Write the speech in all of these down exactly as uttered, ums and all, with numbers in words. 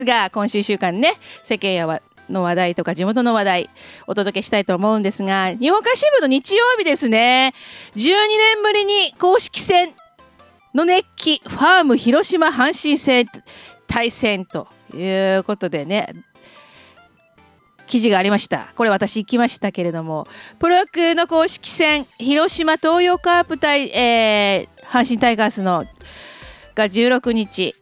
が今週いっしゅうかんね、世間やわの話題とか地元の話題お届けしたいと思うんですが、日本海支部の日曜日ですね、じゅうにねんぶりに公式戦の熱気、ファーム広島阪神戦対戦ということでね、記事がありました。これ私行きましたけれども、プロ野球の公式戦、広島東洋カープ対、えー、阪神タイガースのがじゅうろくにち、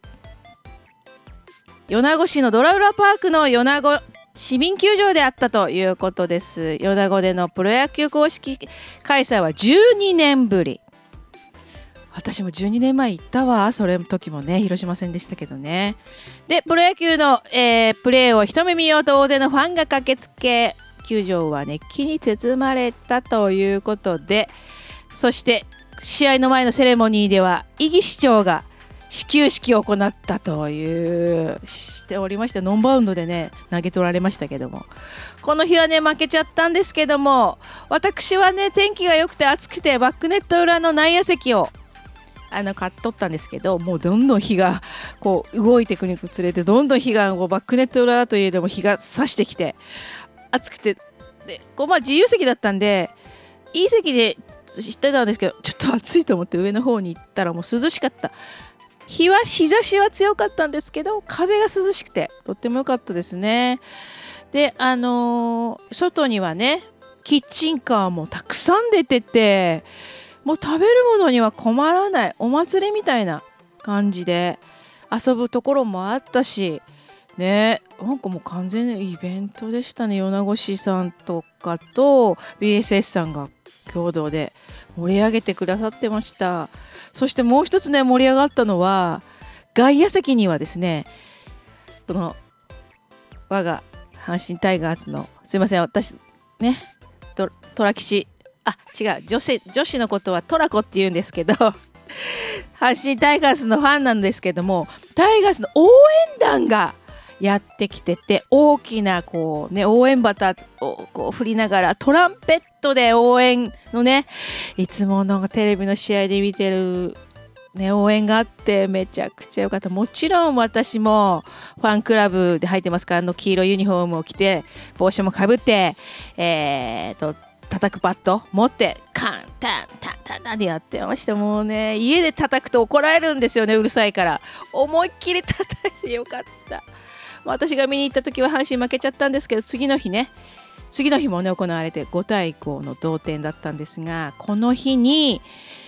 米子市のドラウラパークの米子市民球場であったということです。米子でのプロ野球公式開催はじゅうにねんぶり。私もじゅうにねんまえ行ったわ。それの時もね、広島戦でしたけどね。で、プロ野球の、えー、プレーを一目見ようと大勢のファンが駆けつけ、球場は熱気に包まれたということで、そして試合の前のセレモニーでは伊木市長が始球式を行ったというしておりまして、ノンバウンドでね投げ取られましたけども、この日はね負けちゃったんですけども、私はね天気が良くて暑くてバックネット裏の内野席をあの買っとったんですけど、もうどんどん日がこう動いていくにつれて、どんどん日がこうバックネット裏だといえども日が差してきて暑くて、でこうまあ自由席だったんでいい席で知ってたんですけど、ちょっと暑いと思って上の方に行ったらもう涼しかった。日は日差しは強かったんですけど、風が涼しくてとっても良かったですね。で、あのー、外にはねキッチンカーもたくさん出てて、もう食べるものには困らないお祭りみたいな感じで遊ぶところもあったしね、なんかもう完全にイベントでしたね。米子市さんとかと ビーエスエス さんが共同で盛り上げてくださってました。そしてもう一つね盛り上がったのは、外野席にはですね、この我が阪神タイガースの、すいません私ねトラ吉、あ違う女子女子のことはトラコって言うんですけど阪神タイガースのファンなんですけども、タイガースの応援団がやってきてて、大きなこうね応援旗をこう振りながらトランペットで応援のね、いつものテレビの試合で見てるね応援があってめちゃくちゃ良かった。もちろん私もファンクラブで入ってますから、あの黄色いユニフォームを着て帽子もかぶってえーと叩くバット持ってカンタンタンタンタンでやってました。もうね家で叩くと怒られるんですよね、うるさいから。思いっきり叩いてよかった。私が見に行った時は阪神負けちゃったんですけど、次の日ね次の日もね行われてごたいごの同点だったんですが、この日に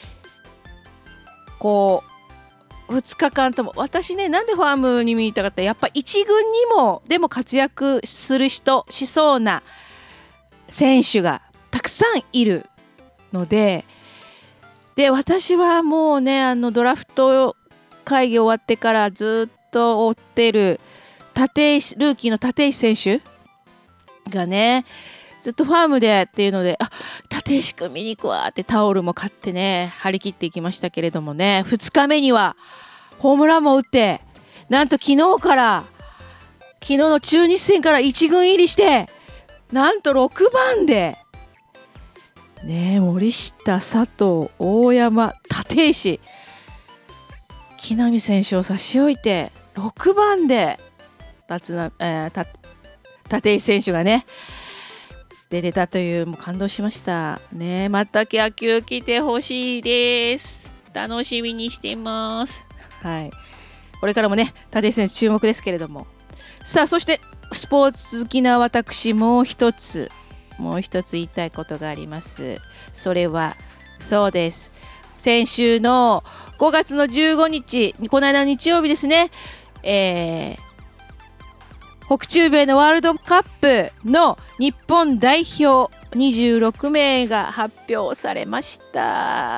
こうふつかかんとも、私ねなんでファームに見に行ったかって、やっぱ一軍にもでも活躍する人しそうな選手がたくさんいるので、で私はもうねあのドラフト会議終わってからずっと追ってる立石ルーキーの立石選手がねずっとファームでっていうので、あ立石君見に行くわってタオルも買ってね張り切っていきましたけれどもね、ふつかめにはホームランも打って、なんと昨日から昨日の中日戦からいちぐん入りして、なんとろくばんでね、森下、佐藤、大山、立石、木浪選手を差し置いてろくばんで立な、えー、立石選手がね出てたという、もう感動しましたね。また野球来てほしいです。楽しみにしています。はい、これからもね立石選手注目ですけれども、さあそしてスポーツ好きな私もう一つもう一つ言いたいことがあります。それはそうです、先週のごがつのじゅうごにち、この間の日曜日ですね、えー、北中米のワールドカップの日本代表にじゅうろくめいが発表されました。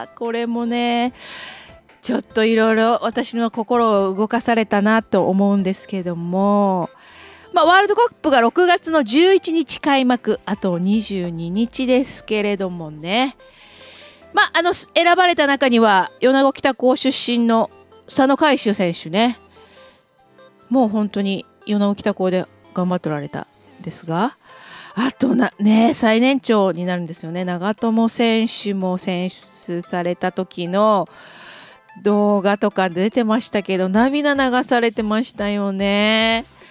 これもねちょっといろいろ私の心を動かされたなと思うんですけども、まあ、ワールドカップがろくがつのじゅういちにち開幕、あとにじゅうににちですけれどもね、まあ、あの選ばれた中には米子北高出身の佐野海舟選手ね、もう本当に米子北高で頑張っておられたんですが、あとなね最年長になるんですよね、長友選手も選出された時の動画とか出てましたけど、涙流されてましたよね。